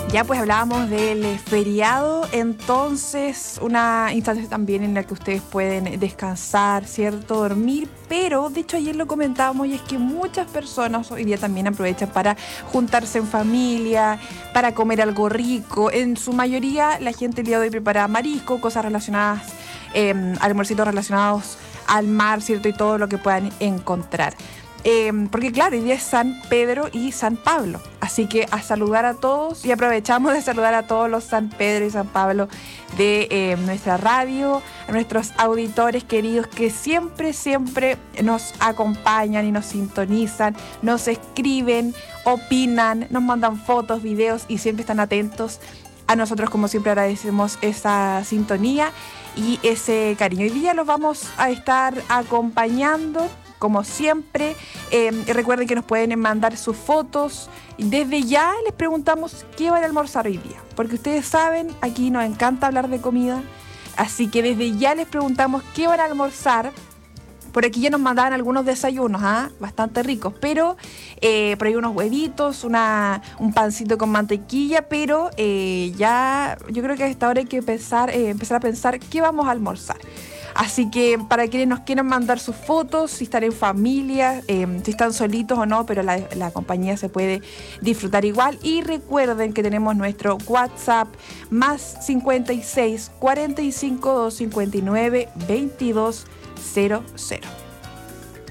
Ya pues hablábamos del feriado, entonces una instancia también en la que ustedes pueden descansar, ¿cierto? Dormir, pero de hecho ayer lo comentábamos y es que muchas personas hoy día también aprovechan para juntarse en familia, para comer algo rico. En su mayoría la gente el día de hoy prepara marisco, cosas relacionadas, almuercitos relacionados al mar, ¿cierto? Y todo lo que puedan encontrar. Porque claro, hoy día es San Pedro y San Pablo, así que a saludar a todos y aprovechamos de saludar a todos los San Pedro y San Pablo de nuestra radio, a nuestros auditores queridos que siempre nos acompañan y nos sintonizan, nos escriben, opinan, nos mandan fotos, videos y siempre están atentos. A nosotros, como siempre, agradecemos esa sintonía y ese cariño. Hoy día los vamos a estar acompañando como siempre. Recuerden que nos pueden mandar sus fotos. Desde ya les preguntamos qué van a almorzar hoy día, porque ustedes saben, aquí nos encanta hablar de comida, así que desde ya les preguntamos qué van a almorzar. Por aquí ya nos mandaban algunos desayunos, bastante ricos, pero por ahí unos huevitos, un pancito con mantequilla, pero ya yo creo que a esta hora hay que empezar a pensar qué vamos a almorzar. Así que para quienes nos quieran mandar sus fotos, si están en familia, si están solitos o no, pero la compañía se puede disfrutar igual. Y recuerden que tenemos nuestro WhatsApp más 56 45 259 2200.